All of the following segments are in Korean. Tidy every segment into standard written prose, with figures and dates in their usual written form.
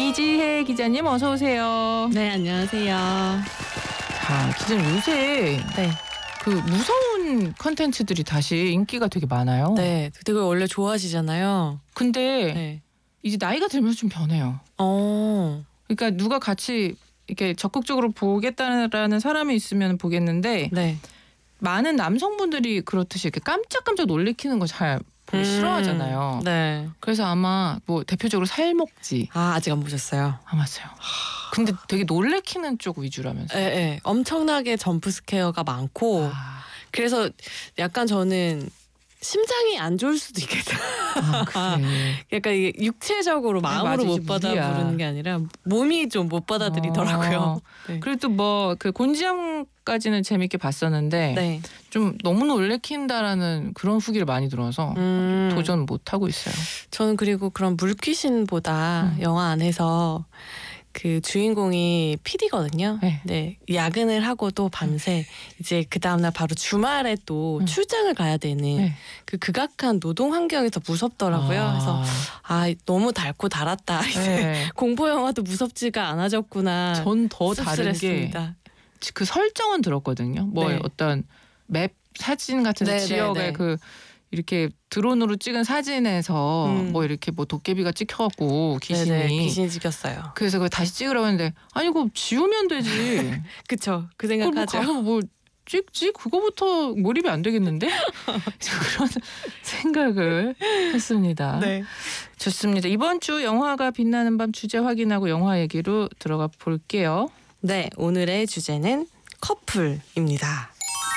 이지혜 기자님 어서 오세요. 네, 안녕하세요. 자, 기자님 요새 네. 그 무서운 컨텐츠들이 다시 인기가 되게 많아요. 네, 되게 원래 좋아하시잖아요. 근데 네. 이제 나이가 들면서 좀 변해요. 그러니까 누가 같이 이렇게 적극적으로 보겠다라는 사람이 있으면 보겠는데 네. 많은 남성분들이 그렇듯이 이렇게 깜짝깜짝 놀래키는 거 잘 보기 싫어하잖아요. 네. 그래서 아마 뭐 대표적으로 살목지. 아직 안 보셨어요? 아 맞아요. 근데 되게 놀래키는 쪽 위주라면서요. 네, 네. 엄청나게 점프 스케어가 많고 그래서 약간 저는 심장이 안 좋을 수도 있겠다. 그래. 약간 이게 육체적으로 마음으로 못 무리야. 받아부르는 게 아니라 몸이 좀 못 받아들이더라고요. 네. 그래도 뭐 그 곤지암까지는 재밌게 봤었는데 네. 좀 너무 놀래킨다라는 그런 후기를 많이 들어서 도전 못 하고 있어요. 저는 그리고 그런 물귀신보다 영화 안에서 그 주인공이 PD거든요. 네. 네. 야근을 하고 또 밤새 이제 그 다음날 바로 주말에 또 출장을 가야 되는 네. 그 극악한 노동 환경이 더 무섭더라고요. 그래서 너무 달고 달았다. 이제 네. 공포 영화도 무섭지가 않아졌구나. 전 더 다른 게 씁쓸했습니다. 그 설정은 들었거든요. 뭐 네. 어떤 맵 사진 같은 네, 지역에 네, 네. 그 이렇게 드론으로 찍은 사진에서 뭐 이렇게 뭐 도깨비가 찍혀갖고 귀신이 네네, 귀신이 찍혔어요. 그래서 그걸 다시 찍으라고 했는데 아니 그거 지우면 되지. 그쵸. 그 그걸 뭐 생각하죠. 가서 뭐 찍지? 그거부터 몰입이 안 되겠는데? 그런 생각을 했습니다. 네. 좋습니다. 이번 주 영화가 빛나는 밤 주제 확인하고 영화 얘기로 들어가 볼게요. 네, 오늘의 주제는 커플입니다.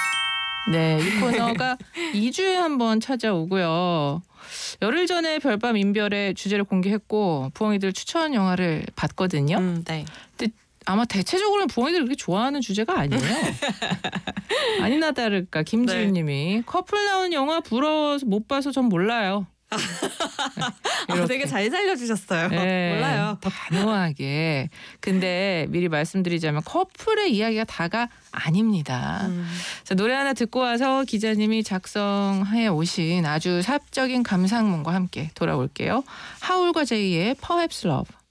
네, 이 코너가 2주에 한 번 찾아오고요. 열흘 전에 별밤 인별의 주제를 공개했고 부엉이들 추천 영화를 봤거든요. 네. 근데 아마 대체적으로는 부엉이들이 그렇게 좋아하는 주제가 아니에요. 아니나 다를까 김지윤님이 커플 나오는 영화 부러워서 못 봐서 전 몰라요. 네, 되게 잘 살려주셨어요. 네, 몰라요. 단호하게. 근데 미리 말씀드리자면 커플의 이야기가 다가 아닙니다. 자, 노래 하나 듣고 와서 기자님이 작성해 오신 아주 사적인 감상문과 함께 돌아올게요. 하울과 제이의 Perhaps Love.